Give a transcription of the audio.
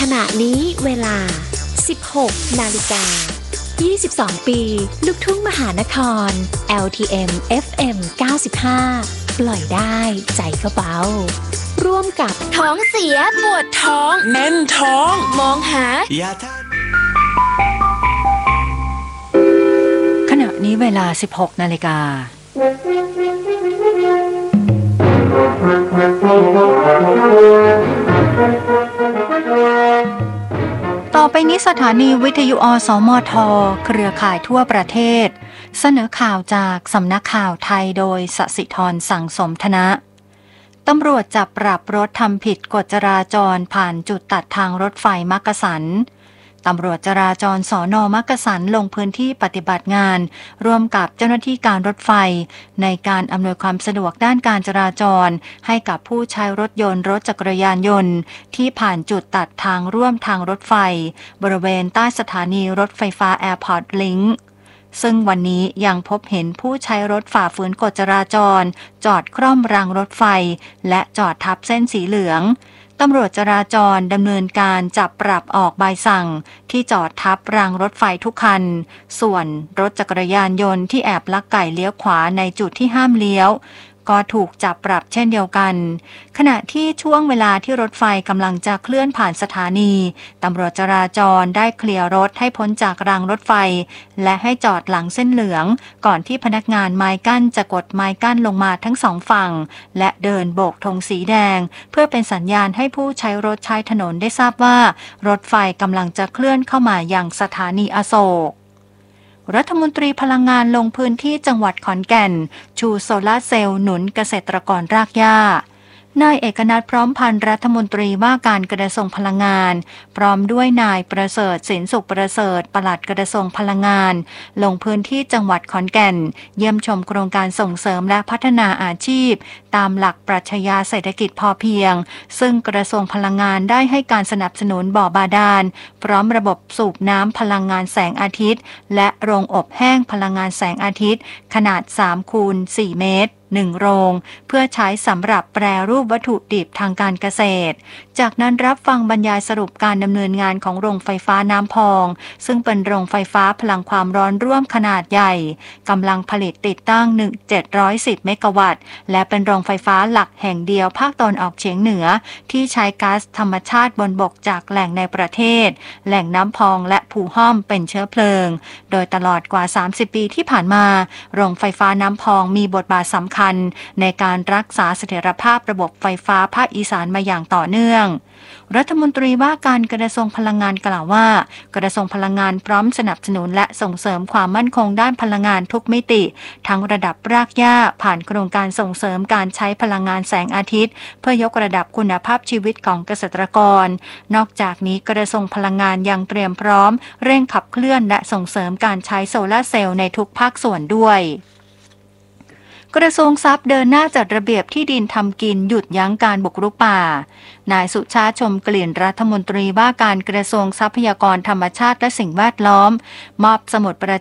ณะนี้เวลา 16 นาฬิกา 22 ปี ลูกทุ่งมหานคร LTM FM 95 ปล่อยได้ใจก็เบาร่วมกับท้องเสียปวดท้องแน่นท้องมองหายาท่าขณะนี้เวลา 16 นาฬิกาต่อไปนี้สถานีวิทยุอสมทเครือข่ายทั่วประเทศเสนอข่าวจากสำนักข่าวไทยโดยสศิธรสังสมธนะตำรวจจับปรับรถทำผิดกฎจราจรผ่านจุดตัดทางรถไฟมักกะสันตำรวจจราจรสน.มักกะสันลงพื้นที่ปฏิบัติงานร่วมกับเจ้าหน้าที่การรถไฟในการอำนวยความสะดวกด้านการจราจรให้กับผู้ใช้รถยนต์รถจักรยานยนต์ที่ผ่านจุดตัดทางร่วมทางรถไฟบริเวณใต้สถานีรถไฟฟ้า Airport Link ซึ่งวันนี้ยังพบเห็นผู้ใช้รถฝ่าฝืนกฎจราจรจอดคร่อมรางรถไฟและจอดทับเส้นสีเหลืองตำรวจจราจรดำเนินการจับปรับออกใบสั่งที่จอดทับรางรถไฟทุกคันส่วนรถจักรยานยนต์ที่แอบลักไก่เลี้ยวขวาในจุดที่ห้ามเลี้ยวก็ถูกจับปรับเช่นเดียวกันขณะที่ช่วงเวลาที่รถไฟกำลังจะเคลื่อนผ่านสถานีตำรวจจราจรได้เคลียร์รถให้พ้นจากรางรถไฟและให้จอดหลังเส้นเหลืองก่อนที่พนักงานไม้กั้นจะกดไม้กั้นลงมาทั้งสองฝั่งและเดินโบกธงสีแดงเพื่อเป็นสัญญาณให้ผู้ใช้รถใช้ถนนได้ทราบว่ารถไฟกำลังจะเคลื่อนเข้ามายังสถานีอโศกรัฐมนตรีพลังงานลงพื้นที่จังหวัดขอนแก่นชูโซลาร์เซลล์หนุนเกษตรกรรากหญ้านายเอกนัทพร้อมพันธ์รัฐมนตรีว่าการกระทรวงพลังงานพร้อมด้วยนายประเสริฐสินสุขประเสริฐปลัดกระทรวงพลังงานลงพื้นที่จังหวัดขอนแก่นเยี่ยมชมโครงการส่งเสริมและพัฒนาอาชีพตามหลักปรัชญาเศรษฐกิจพอเพียงซึ่งกระทรวงพลังงานได้ให้การสนับสนุนบ่อบาดาลพร้อมระบบสูบน้ำพลังงานแสงอาทิตย์และโรงอบแห้งพลังงานแสงอาทิตย์ขนาด 3x4 เมตร1 โรงเพื่อใช้สำหรับแปรรูปวัตถุดิบทางการเกษตรจากนั้นรับฟังบรรยายสรุปการดำเนินงานของโรงไฟฟ้าน้ำพองซึ่งเป็นโรงไฟฟ้าพลังความร้อนร่วมขนาดใหญ่กำลังผลิตติดตั้ง710 เมกะวัตต์และเป็นโรงไฟฟ้าหลักแห่งเดียวภาคตะวันออกเฉียงเหนือที่ใช้ก๊าซธรรมชาติบนบกจากแหล่งในประเทศแหล่งน้ำพองและภูห้อมเป็นเชื้อเพลิงโดยตลอดกว่า30 ปีที่ผ่านมาโรงไฟฟ้าน้ำพองมีบทบาทสำคัญในการรักษาเสถียรภาพระบบไฟฟ้าภาคอีสานมาอย่างต่อเนื่องรัฐมนตรีว่าการกระทรวงพลังงานกล่าวว่ากระทรวงพลังงานพร้อมสนับสนุนและส่งเสริมความมั่นคงด้านพลังงานทุกมิติทั้งระดับรากหญ้าผ่านโครงการส่งเสริมการใช้พลังงานแสงอาทิตย์เพื่อยกระดับคุณภาพชีวิตของเกษตรกรนอกจากนี้กระทรวงพลังงานยังเตรียมพร้อมเร่งขับเคลื่อนและส่งเสริมการใช้โซลาร์เซลล์ในทุกภาคส่วนด้วยกระทรวงทรัพย์เดินหน้าจัดระเบียบที่ดินทำกินหยุดยั้งการบุกรุกป่านายสุชาติชมกลิ่นรัฐมนตรีว่าการกระทรวงทรัพยากรธรรมชาติและสิ่งแวดล้อมมอบสมุดประ